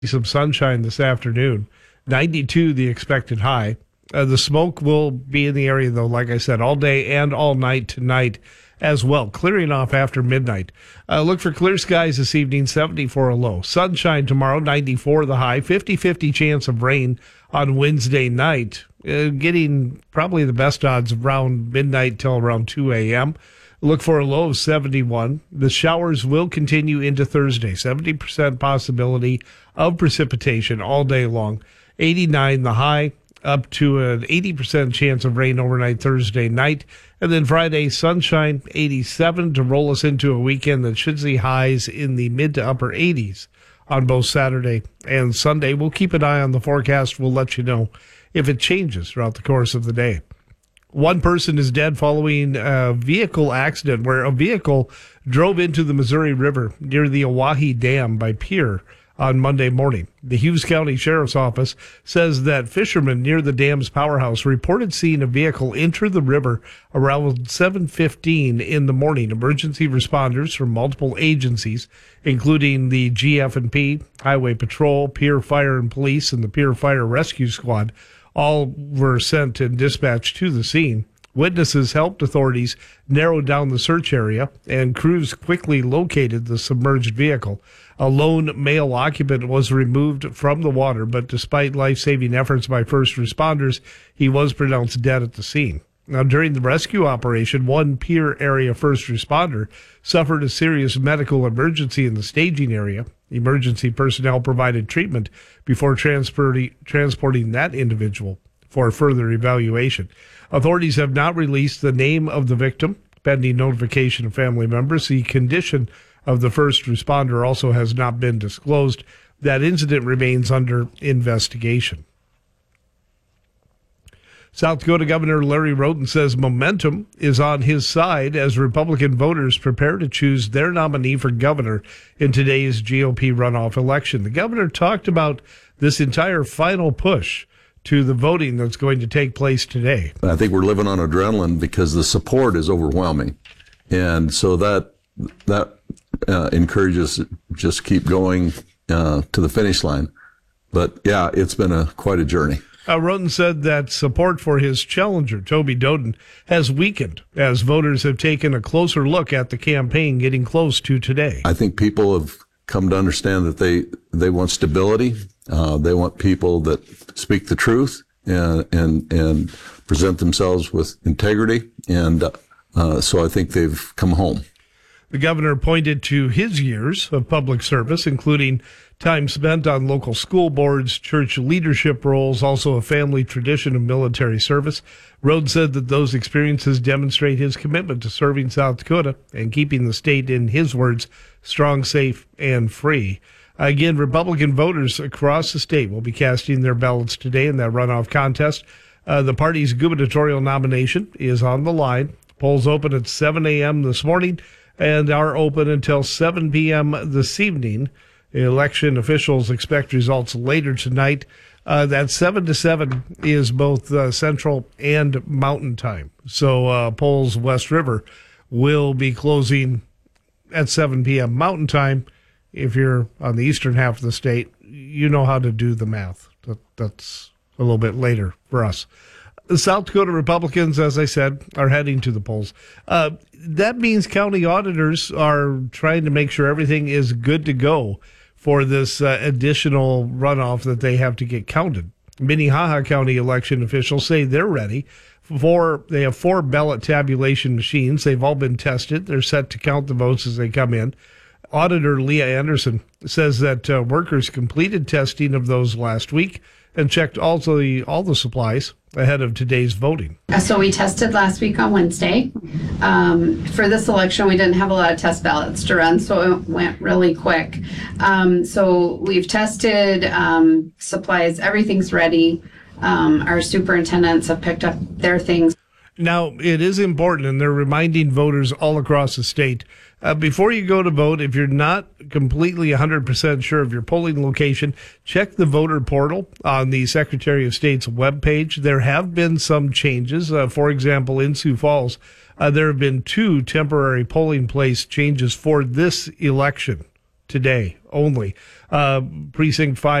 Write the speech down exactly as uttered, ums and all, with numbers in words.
some sunshine this afternoon. ninety-two the expected high. Uh, the smoke will be in the area, though, like I said, all day and all night tonight as well, clearing off after midnight. Uh, look for clear skies this evening, seventy-four a low. Sunshine tomorrow, ninety-four the high. fifty-fifty chance of rain on Wednesday night, uh, getting probably the best odds around midnight till around two a.m. Look for a low of seventy-one. The showers will continue into Thursday. seventy percent possibility of precipitation all day long. eighty-nine the high, up to an eighty percent chance of rain overnight Thursday night. And then Friday, sunshine, eighty-seven to roll us into a weekend that should see highs in the mid to upper eighties on both Saturday and Sunday. We'll keep an eye on the forecast. We'll let you know if it changes throughout the course of the day. One person is dead following a vehicle accident where a vehicle drove into the Missouri River near the Oahe Dam by Pier on Monday morning. The Hughes County Sheriff's Office says that fishermen near the dam's powerhouse reported seeing a vehicle enter the river around seven fifteen in the morning. Emergency responders from multiple agencies, including the G F and P, Highway Patrol, Pier Fire and Police, and the Pier Fire Rescue Squad, all were sent and dispatched to the scene. Witnesses helped authorities narrow down the search area, and crews quickly located the submerged vehicle. A lone male occupant was removed from the water, but despite life-saving efforts by first responders, he was pronounced dead at the scene. Now, during the rescue operation, one Pier area first responder suffered a serious medical emergency in the staging area. Emergency personnel provided treatment before transporting, transporting that individual for further evaluation. Authorities have not released the name of the victim, pending notification of family members. The condition of the first responder also has not been disclosed. That incident remains under investigation. South Dakota Governor Larry Roden says momentum is on his side as Republican voters prepare to choose their nominee for governor in today's G O P runoff election. The governor talked about this entire final push to the voting that's going to take place today. I think we're living on adrenaline because the support is overwhelming. And so that that uh, encourages just keep going uh, to the finish line. But yeah, it's been a quite a journey. Uh, Roden said that support for his challenger, Toby Doden, has weakened as voters have taken a closer look at the campaign getting close to today. I think people have come to understand that they, they want stability. Uh, they want people that speak the truth and, and, and present themselves with integrity. And uh, so I think they've come home. The governor pointed to his years of public service, including time spent on local school boards, church leadership roles, also a family tradition of military service. Rhodes said that those experiences demonstrate his commitment to serving South Dakota and keeping the state, in his words, strong, safe, and free. Again, Republican voters across the state will be casting their ballots today in that runoff contest. Uh, the party's gubernatorial nomination is on the line. Polls open at seven a.m. this morning and are open until seven p.m. this evening. Election officials expect results later tonight. Uh, that seven to seven is both uh, Central and Mountain Time. So uh, polls West River will be closing at seven p.m. Mountain Time. If you're on the eastern half of the state, you know how to do the math. That, that's a little bit later for us. The South Dakota Republicans, as I said, are heading to the polls. Uh, that means county auditors are trying to make sure everything is good to go for this uh, additional runoff that they have to get counted. Minnehaha County election officials say they're ready. For, they have four ballot tabulation machines. They've all been tested. They're set to count the votes as they come in. Auditor Leah Anderson says that uh, workers completed testing of those last week and checked also the, all the supplies ahead of today's voting. So we tested last week on Wednesday. Um, for this election, we didn't have a lot of test ballots to run, so it went really quick. Um, so we've tested um, supplies. Everything's ready. Um, our superintendents have picked up their things. Now, it is important, and they're reminding voters all across the state, uh, before you go to vote, if you're not completely one hundred percent sure of your polling location, check the voter portal on the Secretary of State's webpage. There have been some changes. Uh, for example, in Sioux Falls, uh, there have been two temporary polling place changes for this election today only. Uh, Precinct five